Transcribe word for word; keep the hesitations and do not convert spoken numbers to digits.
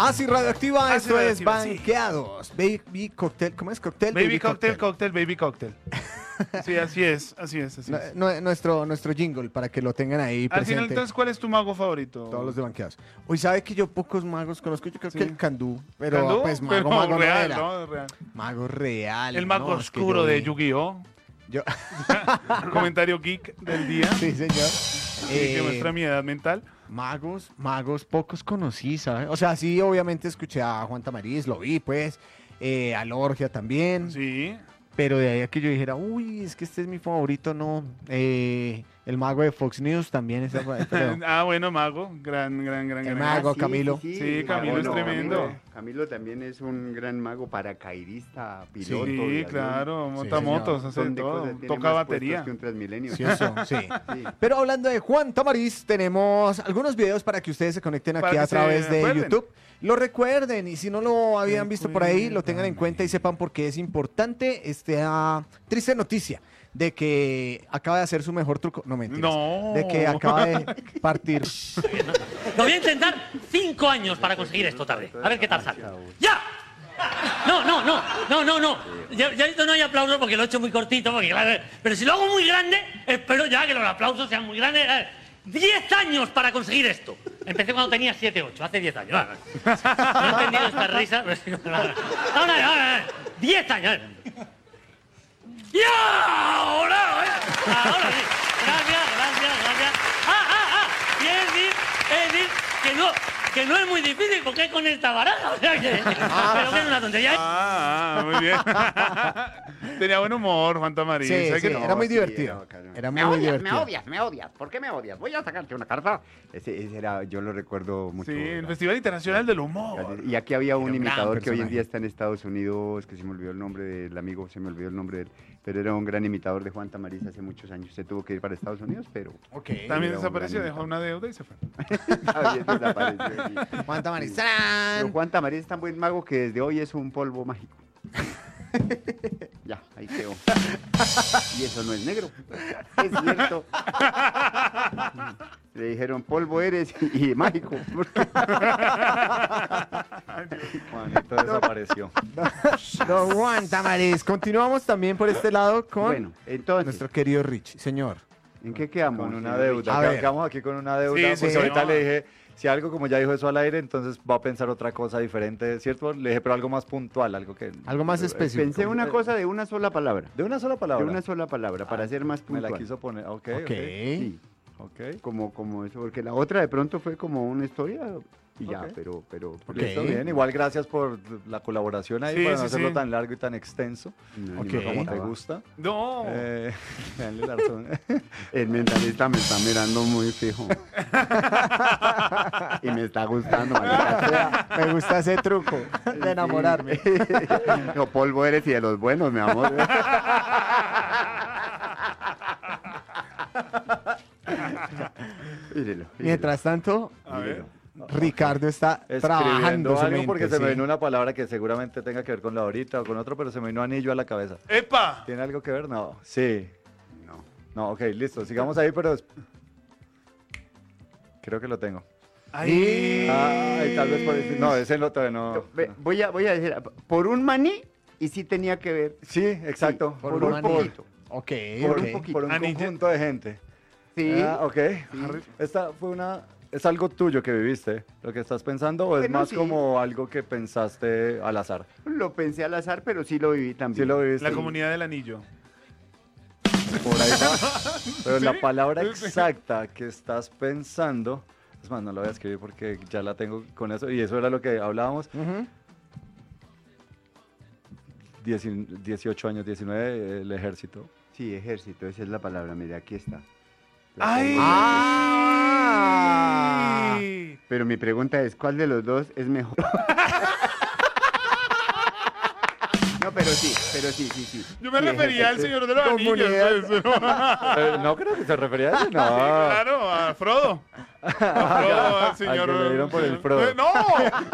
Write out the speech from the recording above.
Así Radioactiva, Así esto es Radioactiva, sí. Banqueados. Baby Cocktail, ¿cómo es? Cocktail. Baby cocktail, cocktail, baby cocktail. Sí, así es, así es, así No- es. no- nuestro, nuestro jingle, para que lo tengan ahí Al final, presente. entonces, ¿cuál es tu mago favorito? Todos los de Banqueados. Hoy sabe que yo pocos magos conozco, yo creo Sí. que el Candú, pero ¿Candú? pues mago, Pero mago real, no era. ¿no? Real. Mago real. El mago no, es que oscuro yo de vi- Yu-Gi-Oh! yo- Comentario geek del día. Sí, señor. Sí, que Eh, muestra mi edad mental. Magos, magos, pocos conocí, ¿sabes? O sea, sí, obviamente escuché a Juan Tamariz, lo vi, pues, eh, a Lorgia también, Sí. pero de ahí a que yo dijera, uy, es que este es mi favorito, no. Eh, el mago de Fox News también, ese fue- pero- Ah, bueno, mago. Gran, gran, gran, El gran. mago. Ah, sí, Camilo. Sí, Camilo Camilo, es tremendo. Camilo, Camilo también es un gran mago paracaidista, piloto. de Sí, avión. claro. Monta señor. motos, hace Son de todo. cosas, tiene Toca más batería. puestos que un Transmilenio. sí, eso, sí. Sí. Pero hablando de Juan Tamariz, tenemos algunos videos para que ustedes se conecten Para aquí que a se través de acuerden. YouTube. Lo recuerden y si no lo habían visto por ahí, lo tengan en cuenta y sepan por qué es importante esta triste noticia de que acaba de hacer su mejor truco. No mentiras. No. De que acaba de partir. Lo voy a intentar cinco años para conseguir esto tarde. A ver qué tal sale. ¡Ya! No, no, no, no, no, no. Ya, ya esto no hay aplausos porque lo he hecho muy cortito, porque, claro, pero si lo hago muy grande, espero ya que los aplausos sean muy grandes. A ver, Diez años para conseguir esto. Empecé cuando tenía siete, ocho, hace diez años. Va, va. No he entendido esta risa. Pero... Ahora, ahora, ahora. Diez años. ¡Ya! ¡Ahora! eh. Ahora sí. Gracias, gracias, gracias. ¡Ah, ah, ah! Y es decir, es decir que no, que no es muy difícil porque es con esta baraja. O sea que, pero que es una tontería. Ah, ah, muy bien. Tenía buen humor, Juan Tamariz. Sí, ¿sabes sí, que no? era muy sí, divertido. era bacano. Era Me muy odias, me divertido. odias, me odias. ¿Por qué me odias? Voy a sacarte una carta. Ese, ese era, yo lo recuerdo mucho. Sí, el ¿verdad? Festival Internacional del Humor. Y aquí había un Era un gran imitador que hoy en personaje. día está en Estados Unidos, que se me olvidó el nombre del amigo, se me olvidó el nombre de él, pero era un gran imitador de Juan Tamariz hace muchos años. Se tuvo que ir para Estados Unidos, pero Ok. También Era un desapareció, gran dejó una deuda y se fue. también desapareció. sí. Juan Tamariz. Sí. ¡Tarán! Pero Juan Tamariz es tan buen mago que desde hoy es un polvo mágico. Ya, ahí quedó. Y eso no es negro. Es cierto. Le dijeron, polvo eres y, y mágico. Juanito desapareció. Don Juan Tamariz. Continuamos también por este lado con Bueno, entonces, nuestro querido Rich. Señor. ¿en qué quedamos? Con una señor deuda. A ver. Quedamos aquí con una deuda. Sí, porque sí, ahorita señor. le dije, si algo como ya dijo eso al aire, entonces va a pensar otra cosa diferente, ¿cierto? Le dije, pero algo más puntual, algo que... Algo más eh, específico. Pensé una cosa de una sola palabra. De una sola palabra. De una sola palabra, para Ah, ser más Me puntual. la quiso poner. Ok, Ok. ok. Sí, Ok. como, como eso, porque la otra de pronto fue como una historia y ya, Ok. pero, pero, Ok. Listo, bien. Igual gracias por la colaboración ahí, Sí, para no sí, hacerlo sí. tan largo y tan extenso no, Ok. ni me como te acordaba. gusta. No. Eh, denle la razón. El mentalista me está mirando muy fijo. Y me está gustando, maldita sea. Me gusta ese truco de enamorarme. Yo polvo eres y de los buenos, mi amor. Mírelo, mírelo. Mientras tanto, A ver. Ricardo está trabajando Escribiendo su algo mente, porque se sí. me vino una palabra que seguramente tenga que ver con la ahorita o con otro, pero se me vino anillo a la cabeza. ¡Epa! ¿Tiene algo que ver? No. Sí. No. No, ok, listo. Sigamos ahí, pero... es- Creo que lo tengo. Ahí. Ay, tal vez por eso. No, ese lo todavía no. Ve, Voy a, voy a decir, por un maní, y sí tenía que ver. Sí, exacto. Por, por un un poquito. Ok, Por ok. un poquito. Por un Anillo. conjunto de gente. Sí. Ah, ok. Esta fue una... ¿Es algo tuyo que viviste, lo que estás pensando, o es Bueno, más sí. como algo que pensaste al azar? Lo pensé al azar, pero sí lo viví también. Sí lo viviste. La comunidad del anillo. Por ahí va. Pero ¿Sí? la palabra exacta que estás pensando, es más, no la voy a escribir porque ya la tengo con eso, y eso era lo que hablábamos. Ujú. Dieci- dieciocho años, diecinueve, el ejército. Sí, ejército, esa es la palabra. Mira, aquí está. La ¡Ay! tengo. Ah. Ay. Pero mi pregunta es, ¿cuál de los dos es mejor? No, pero sí, pero sí, sí, sí. Yo me Sí, refería al ejército. señor de los anillos. Comunidad. pues, ¿no? Eh, no creo que se refería a eso, no. Claro, a Frodo. A Frodo, al Al señor. que le dieron por el Frodo. ¡No!